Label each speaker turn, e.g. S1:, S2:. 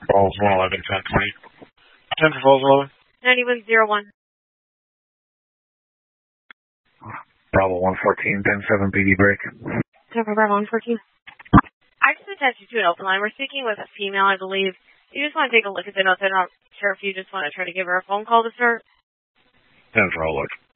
S1: Falls 111, 1020. 10 for Falls 11.
S2: 9101.
S1: Bravo 114, 10-7 PD break.
S2: 10 for Bravo 114. I just attached you to an open line. We're speaking with a female, I believe. You just want to take a look at the notes. I'm not sure if you just want to try to give her a phone call to start.
S1: 10 for all look.